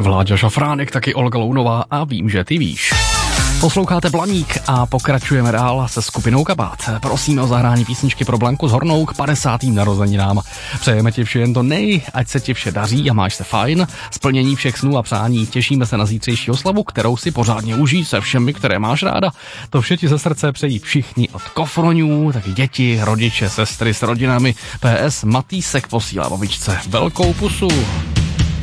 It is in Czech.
Vláďa Šafránek, taky Olga Lounová a Vím, že ty víš. Posloucháte Blaník a pokračujeme dál se skupinou Kabát. Prosíme o zahrání písničky pro Blanku z Hornou k 50. narozeninám. Přejeme ti vše jen to nej, ať se ti vše daří a máš se fajn. Splnění všech snů a přání. Těšíme se na zítřejší oslavu, kterou si pořádně užij se všemi, které máš ráda. To vše ti ze srdce přejí všichni od kofroňů, taky děti, rodiče, sestry s rodinami. PS Matýsek posílá babičce velkou pusu.